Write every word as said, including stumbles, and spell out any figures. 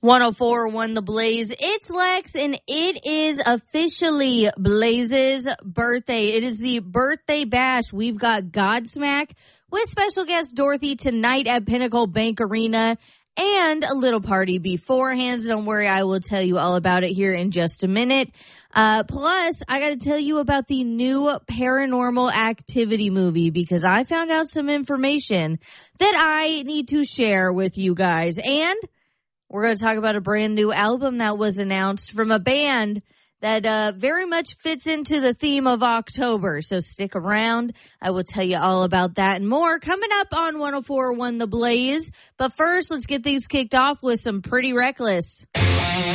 one oh four point one The Blaze. It's Lex, and it is officially Blaze's birthday. It is the birthday bash. We've got Godsmack with special guest Dorothy tonight at Pinnacle Bank Arena, and a little party beforehand. Don't worry, I will tell you all about it here in just a minute. Uh, plus, I got to tell you about the new Paranormal Activity movie because I found out some information that I need to share with you guys. And we're going to talk about a brand new album that was announced from a band that uh, very much fits into the theme of October. So stick around. I will tell you all about that and more coming up on one oh four point one The Blaze. But first, let's get things kicked off with some Pretty Reckless.